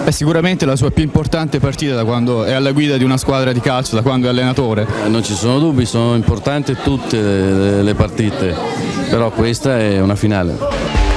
È sicuramente la sua più importante partita da quando è alla guida di una squadra di calcio, da quando è allenatore. Non ci sono dubbi, sono importanti tutte le partite, però questa è una finale.